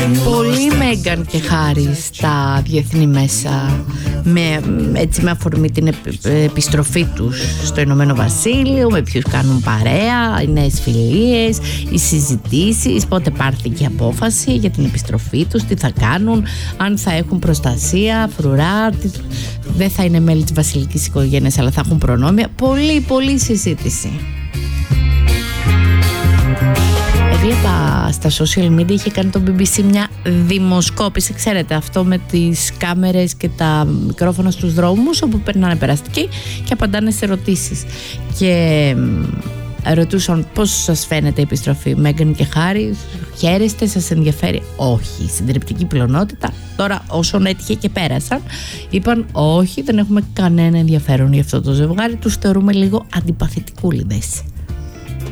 πολύ Μέγκαν και Χάρι στα διεθνή μέσα με αφορμή την επιστροφή τους στο Ηνωμένο Βασίλειο, με ποιους κάνουν παρέα, οι νέες φιλίες, οι συζητήσεις, πότε πάρθηκε η απόφαση για την επιστροφή τους, τι θα κάνουν, αν θα έχουν προστασία, φρουρά, δεν θα είναι μέλη της βασιλικής οικογένειας αλλά θα έχουν προνόμια. Πολύ συζήτηση. Έβλεπα στα social media, είχε κάνει το BBC μια δημοσκόπηση, ξέρετε αυτό με τις κάμερες και τα μικρόφωνα στους δρόμους όπου περνάνε περαστικοί και απαντάνε σε ερωτήσεις και ρωτούσαν πώς σας φαίνεται η επιστροφή Μέγκαν και Χάρι, χαίρεστε, σας ενδιαφέρει? Όχι, η συντριπτική πλειονότητα, τώρα όσων έτυχε και πέρασαν, είπαν όχι, δεν έχουμε κανένα ενδιαφέρον για αυτό το ζευγάρι, τους θεωρούμε λίγο αντιπαθητικούλιδες.